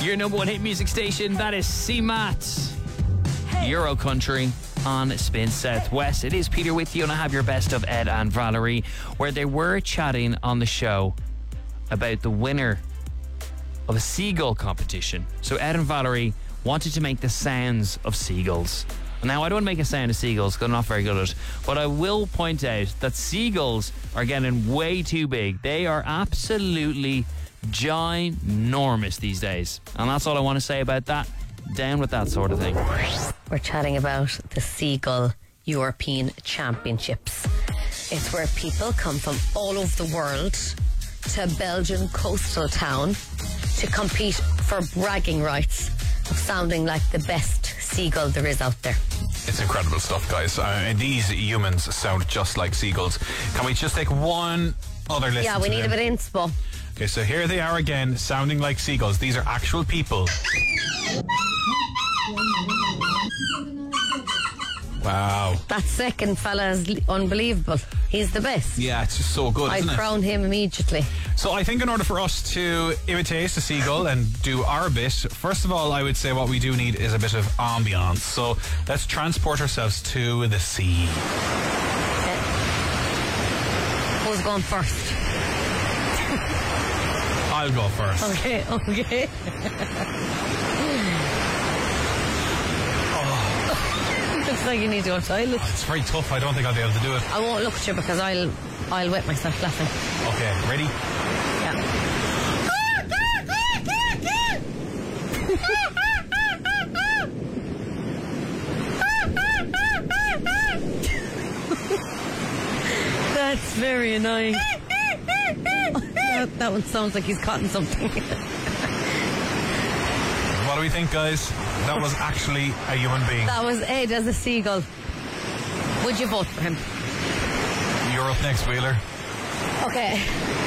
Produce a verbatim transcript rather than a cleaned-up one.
Your number one hit music station, that is C MAT. Euro Country on Spin Southwest. It is Peter with you, and I have your best of Ed and Valerie, where they were chatting on the show about the winner of a seagull competition. So Ed and Valerie wanted to make the sounds of seagulls. Now, I don't make a sound of seagulls because I'm not very good at it, but I will point out that seagulls are getting way too big. They are absolutely ginormous these days. And that's all I want to say about that. Down with that sort of thing. We're chatting about the Seagull European Championships. It's where people come from all over the world to a Belgian coastal town to compete for bragging rights of sounding like the best seagull there is out there. It's incredible stuff, guys. Uh, and these humans sound just like seagulls. Can we just take one other listen? Yeah, we to need them? a bit of inspo. Okay, so here they are again, sounding like seagulls. These are actual people. Wow. That second fella is unbelievable. He's the best. Yeah, it's just so good, I'd isn't it? crown him immediately. So I think in order for us to imitate the seagull and do our bit, first of all, I would say what we do need is a bit of ambiance. So let's transport ourselves to the sea. Okay. Who's going first? I'll go first. Okay, okay. Looks like you need to go to the toilet. Oh, it's very tough. I don't think I'll be able to do it. I won't look at you because I'll I'll wet myself laughing. Okay, ready? Yeah. That's very annoying. that, that one sounds like he's caught something. What do we think, guys? That was actually a human being. That was Ed as a seagull. Would you vote for him? You're up next, Wheeler. Okay.